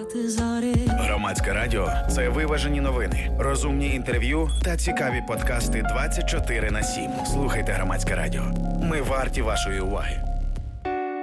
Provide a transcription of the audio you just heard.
проти зорі. Громадське радіо – це виважені новини, розумні інтерв'ю та цікаві подкасти 24/7. Слухайте Громадське радіо. Ми варті вашої уваги.